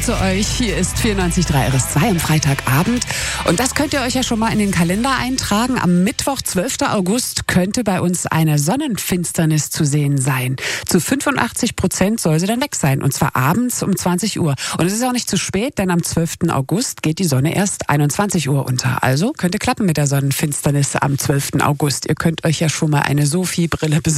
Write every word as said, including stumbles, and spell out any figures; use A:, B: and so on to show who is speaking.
A: zu euch. Hier ist vierundneunzig Komma drei R S zwei am Freitagabend. Und das könnt ihr euch ja schon mal in den Kalender eintragen. Am Mittwoch, zwölften August, könnte bei uns eine Sonnenfinsternis zu sehen sein. Zu fünfundachtzig Prozent soll sie dann weg sein. Und zwar abends um zwanzig Uhr. Und es ist auch nicht zu spät, denn am zwölften August geht die Sonne erst einundzwanzig Uhr unter. Also könnte klappen mit der Sonnenfinsternis am zwölften August. Ihr könnt euch ja schon mal eine Sophie-Brille besorgen.